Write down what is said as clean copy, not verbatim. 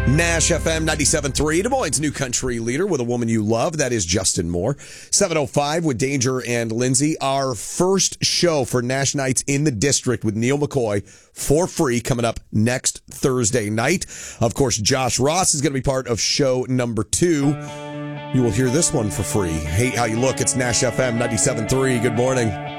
Nash FM 97.3, Des Moines' new country leader with a woman you love. That is Justin Moore. 7:05 with Danger and Lindsay. Our first show for Nash Nights in the District with Neil McCoy for free coming up next Thursday night. Of course, Josh Ross is going to be part of show number 2. You will hear this one for free. Hate how you look. It's Nash FM 97.3. Good morning.